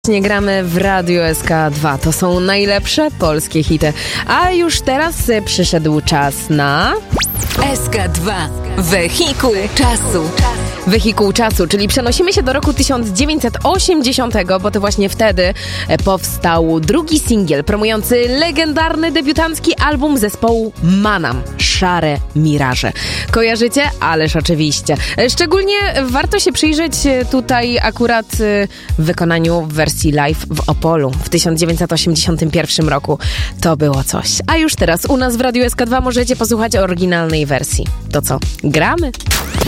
Nie gramy w Radiu SK2. To są najlepsze polskie hity. A już teraz przyszedł czas na... SK2. Wehikuł czasu. Wehikuł czasu, czyli przenosimy się do roku 1980, bo to właśnie wtedy powstał drugi singiel promujący legendarny debiutancki album zespołu Manam, Szare Miraże. Kojarzycie? Ależ oczywiście. Szczególnie warto się przyjrzeć tutaj akurat w wykonaniu w wersji live w Opolu w 1981 roku. To było coś. A już teraz u nas w Radiu SK2 możecie posłuchać oryginalnej wersji. To co? Gramy?